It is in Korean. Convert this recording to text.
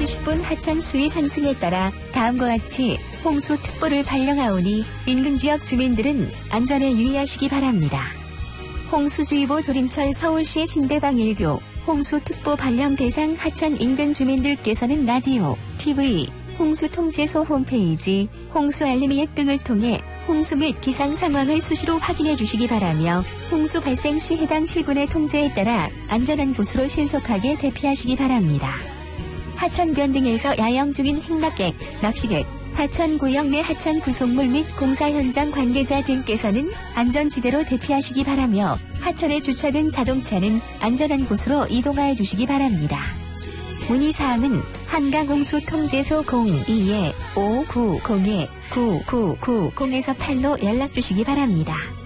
9시 10분 하천 수위 상승에 따라 다음과 같이 홍수특보를 발령하오니 인근 지역 주민들은 안전에 유의하시기 바랍니다. 홍수주의보 도림천 서울시 신대방 1교 홍수특보 발령 대상 하천 인근 주민들께서는 라디오, TV, 홍수통제소 홈페이지, 홍수알림 앱 등을 통해 홍수 및 기상 상황을 수시로 확인해 주시기 바라며 홍수 발생 시 해당 시군의 통제에 따라 안전한 곳으로 신속하게 대피하시기 바랍니다. 하천변 등에서 야영 중인 행락객, 낚시객, 하천 구역 내 하천 구속물 및 공사 현장 관계자 등께서는 안전지대로 대피하시기 바라며 하천에 주차된 자동차는 안전한 곳으로 이동하여 주시기 바랍니다. 문의사항은 한강홍수통제소 02-5990-9990에서 8로 연락주시기 바랍니다.